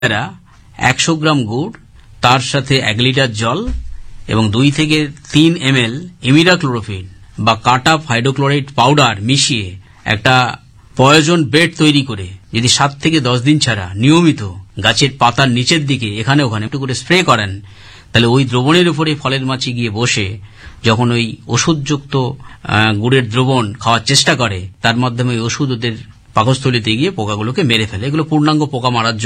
100 গ্রাম গুড়, তার সাথে 1 লিটার জল এবং 2 থেকে 3 ml ইমিডাক্লোরোফিন বা কাটা হাইড্রোক্লোরাইড পাউডার মিশিয়ে একটা পয়জন বেড তৈরি করে যদি 7 থেকে 10 দিন ছাড়া নিয়মিত গাছের পাতার নিচের দিকে এখানে ওখানে একটু করে স্প্রে করেন, তাহলে ওই দ্রবণের উপরে ফলের মাছি গিয়ে বসে যখন ওই ওষুধযুক্ত গুড়ের দ্রবণ খাওয়ার চেষ্টা করে, তার মাধ্যমে ওই ওষুধ ওদের পাকস্থলীতে গিয়ে পোকাগুলোকে মেরে ফেলে। এগুলো পূর্ণাঙ্গ পোকা মারার